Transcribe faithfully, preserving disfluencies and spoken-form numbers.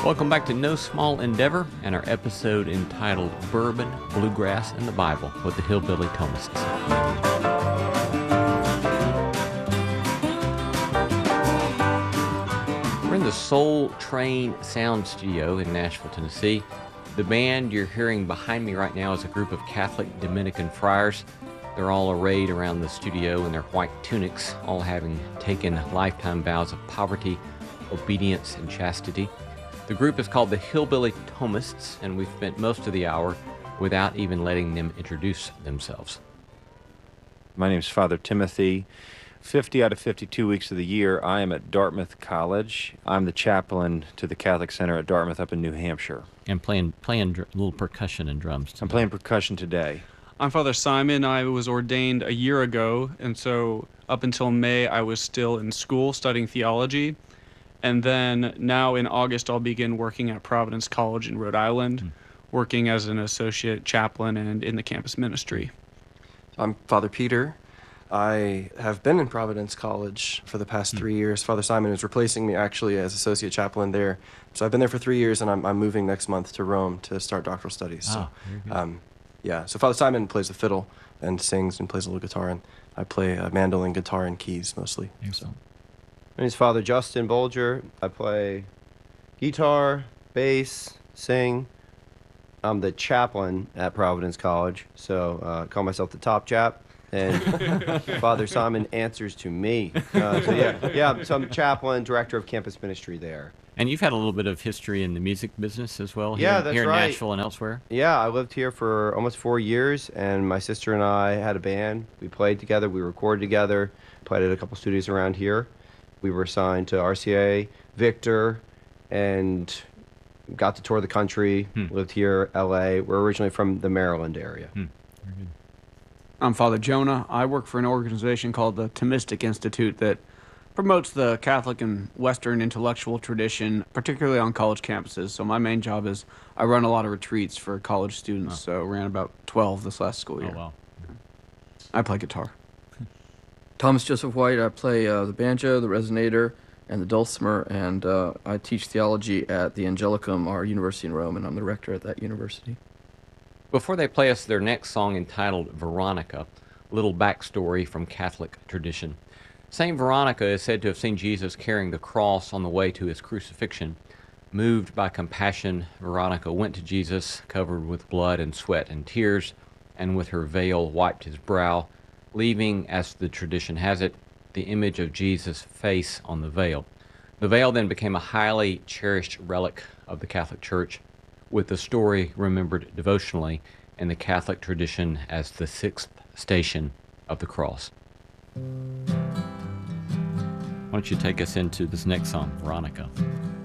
Welcome back to No Small Endeavor and our episode entitled Bourbon, Bluegrass, and the Bible with the Hillbilly Thomases. We're in the Soul Train Sound Studio in Nashville, Tennessee. The band you're hearing behind me right now is a group of Catholic Dominican friars. They're all arrayed around the studio in their white tunics, all having taken lifetime vows of poverty, obedience, and chastity. The group is called the Hillbilly Thomists, and we've spent most of the hour without even letting them introduce themselves. My name is Father Timothy. fifty out of fifty-two weeks of the year, I am at Dartmouth College. I'm the chaplain to the Catholic Center at Dartmouth up in New Hampshire. And playing playing dr- little percussion and drums today. I'm playing percussion today. I'm Father Simon. I was ordained a year ago, and so up until May, I was still in school studying theology. And then now in August, I'll begin working at Providence College in Rhode Island, mm. working as an associate chaplain and in the campus ministry. I'm Father Peter. I have been in Providence College for the past mm. three years. Father Simon is replacing me actually as associate chaplain there. So I've been there for three years, and I'm, I'm moving next month to Rome to start doctoral studies. Oh, so, um, yeah, so Father Simon plays the fiddle and sings and plays a little guitar, and I play uh, mandolin, guitar, and keys mostly. Excellent. So. My name is Father Justin Bolger. I play guitar, bass, sing. I'm the chaplain at Providence College, so uh, I call myself the top chap. And Father Simon answers to me. Uh, so yeah, yeah. So I'm the chaplain, director of campus ministry there. And you've had a little bit of history in the music business as well. Yeah, here, that's here in right. Nashville and elsewhere. Yeah, I lived here for almost four years, and my sister and I had a band. We played together, we recorded together, played at a couple studios around here. We were assigned to R C A, Victor, and got to tour the country, hmm. lived here, L A. We're originally from the Maryland area. Hmm. Very good. I'm Father Jonah. I work for an organization called the Thomistic Institute that promotes the Catholic and Western intellectual tradition, particularly on college campuses. So my main job is I run a lot of retreats for college students, oh. so ran about twelve this last school year. Oh, wow. I play guitar. Thomas Joseph White. I play uh, the banjo, the resonator, and the dulcimer, and uh, I teach theology at the Angelicum, our university in Rome, and I'm the rector at that university. Before they play us their next song entitled Veronica, a little backstory from Catholic tradition. Saint Veronica is said to have seen Jesus carrying the cross on the way to his crucifixion. Moved by compassion, Veronica went to Jesus, covered with blood and sweat and tears, and with her veil wiped his brow, leaving, as the tradition has it, the image of Jesus' face on the veil. The veil then became a highly cherished relic of the Catholic Church, with the story remembered devotionally in the Catholic tradition as the sixth station of the cross. Why don't you take us into this next song, Veronica?